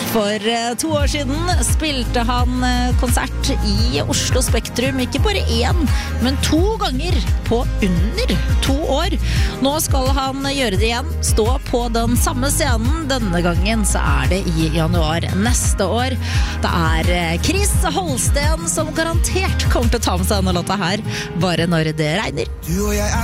For 2 år siden spilte han konsert i Oslo Spektrum, ikke bare 1, men 2 ganger på under 2 år. Nå skal han gjøre det igjen, stå på den samme scenen. Denne gangen så det i januar neste år. Det Chris Holsten som garantert kommer til å ta med seg denne låta her, bare når det regner. Du og jeg